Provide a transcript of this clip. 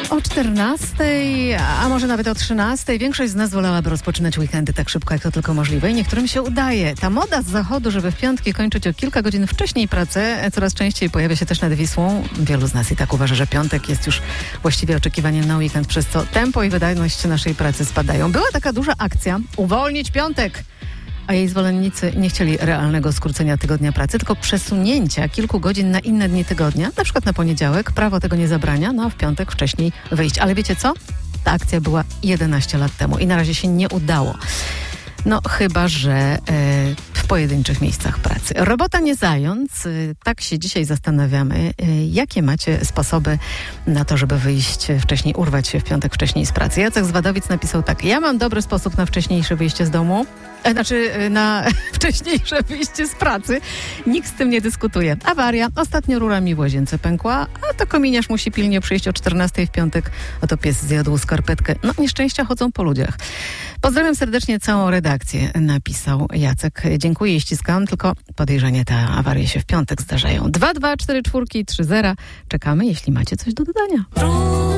O 14, a może nawet o 13. Większość z nas wolałaby rozpoczynać weekendy tak szybko, jak to tylko możliwe i niektórym się udaje. Ta moda z zachodu, żeby w piątki kończyć o kilka godzin wcześniej pracę, coraz częściej pojawia się też nad Wisłą. Wielu z nas i tak uważa, że piątek jest już właściwie oczekiwaniem na weekend, przez co tempo i wydajność naszej pracy spadają. Była taka duża akcja Uwolnić Piątek! A jej zwolennicy nie chcieli realnego skrócenia tygodnia pracy, tylko przesunięcia kilku godzin na inne dni tygodnia, na przykład na poniedziałek. Prawo tego nie zabrania, no a w piątek wcześniej wyjść. Ale wiecie co? Ta akcja była 11 lat temu i na razie się nie udało. No chyba, że w pojedynczych miejscach pracy. Robota nie zając, tak się dzisiaj zastanawiamy, jakie macie sposoby na to, żeby wyjść wcześniej, urwać się w piątek wcześniej z pracy. Jacek z Wadowic napisał tak: ja mam dobry sposób na wcześniejsze wyjście z domu, na wcześniejsze wyjście z pracy. Nikt z tym nie dyskutuje. Awaria. Ostatnio rura mi w łazience pękła, a to kominiarz musi pilnie przyjść o 14 w piątek. Oto pies zjadł skarpetkę. No, nieszczęścia chodzą po ludziach. Pozdrawiam serdecznie całą redakcję, napisał Jacek. Dziękuję i ściskam, tylko podejrzanie, te awarie się w piątek zdarzają. 2244330. Czekamy, jeśli macie coś do dodania.